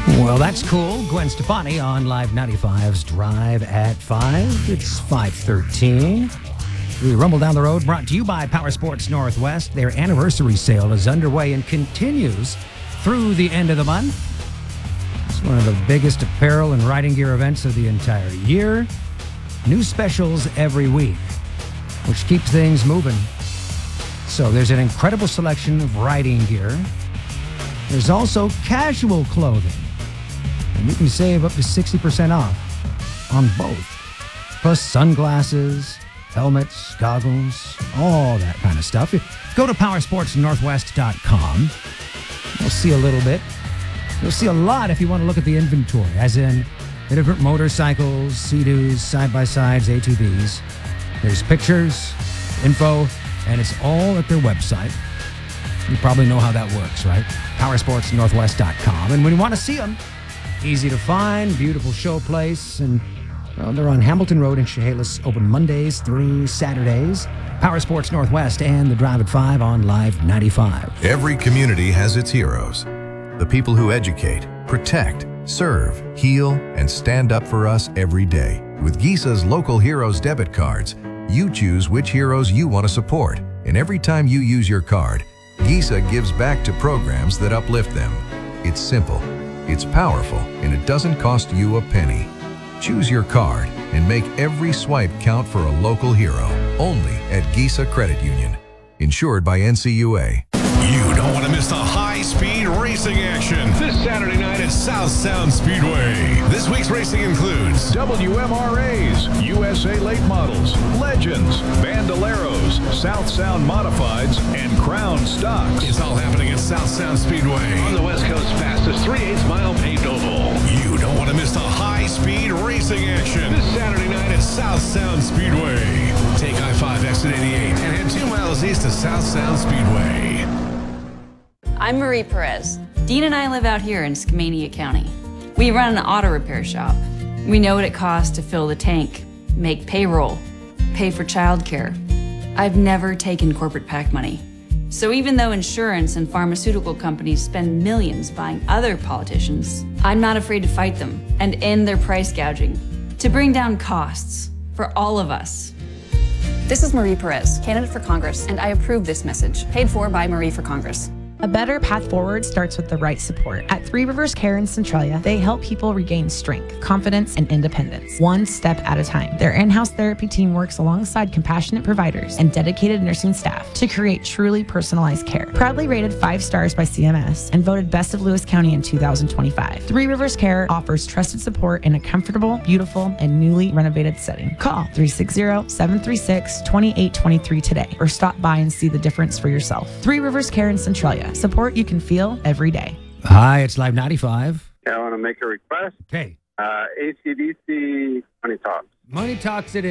Well, that's cool. Gwen Stefani on Live 95's Drive at 5. It's 5:13. We rumble down the road, brought to you by Power Sports Northwest. Their anniversary sale is underway and continues through the end of the month. It's one of the biggest apparel and riding gear events of the entire year. New specials every week, which keeps things moving. So there's an incredible selection of riding gear. There's also casual clothing. And you can save up to 60% off on both. Plus sunglasses, helmets, goggles, all that kind of stuff. Go to powersportsnorthwest.com. You'll see a little bit. You'll see a lot if you want to look at the inventory, as in the different motorcycles, Sea-Doos, side-by-sides, ATVs. There's pictures, info, and it's all at their website. You probably know how that works, right? powersportsnorthwest.com. And when you want to see them, easy to find, beautiful show place, and well, they're on Hamilton Road in Chehalis, open Mondays through Saturdays. Power Sports Northwest and the Drive at 5 on Live 95. Every community has its heroes. The people who educate, protect, serve, heal, and stand up for us every day. With Gisa's Local Heroes debit cards, you choose which heroes you want to support. And every time you use your card, Gisa gives back to programs that uplift them. It's simple, it's powerful, and it doesn't cost you a penny. Choose your card and make every swipe count for a local hero. Only at Gisa Credit Union. Insured by NCUA. You don't want to miss the high-speed racing action this Saturday night at South Sound Speedway. This week's racing includes WMRAs, USA Late Models, Legends, Bandoleros, South Sound Modifieds, and Crown Stocks. It's all happening at South Sound Speedway. On the West Coast's fastest 3/8 mile paved oval. You don't want to miss the high-speed racing action this Saturday night at South Sound Speedway. Take I-5 exit 88 and head 2 miles east to South Sound Speedway. I'm Marie Perez. Dean and I live out here in Skamania County. We run an auto repair shop. We know what it costs to fill the tank, make payroll, pay for childcare. I've never taken corporate PAC money. So even though insurance and pharmaceutical companies spend millions buying other politicians, I'm not afraid to fight them and end their price gouging to bring down costs for all of us. This is Marie Perez, candidate for Congress, and I approve this message, paid for by Marie for Congress. A better path forward starts with the right support. At Three Rivers Care in Centralia, they help people regain strength, confidence, and independence, one step at a time. Their in-house therapy team works alongside compassionate providers and dedicated nursing staff to create truly personalized care. Proudly rated 5 stars by CMS and voted Best of Lewis County in 2025. Three Rivers Care offers trusted support in a comfortable, beautiful, and newly renovated setting. Call 360-736-2823 today or stop by and see the difference for yourself. Three Rivers Care in Centralia. Support you can feel every day. Hi, it's Live 95. I want to make a request. Okay. ACDC Money Talks. Money Talks it is.